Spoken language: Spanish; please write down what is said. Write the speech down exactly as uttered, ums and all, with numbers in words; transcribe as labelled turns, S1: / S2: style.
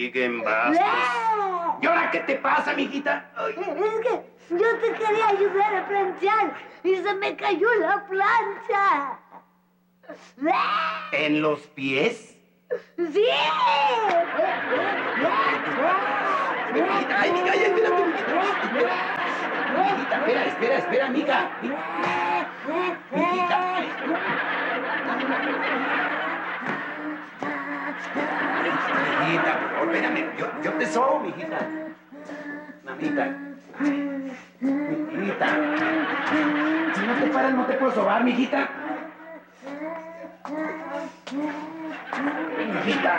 S1: siguen bastos. ¿Y ahora qué te pasa, mijita? Ay.
S2: Es que yo te quería ayudar a planchar y se me cayó la plancha.
S1: ¿En los pies?
S2: ¡Sí!
S1: Mijita, ay, mija, ay, espérate, mijita. Mijita, espera, espera, espera, mija. Mijita. Mijita, por favor, espérame. Yo, yo te sobo, mijita. Mamita. Ay, mijita. Si no te paras, no te puedo sobar, mijita. Mijita.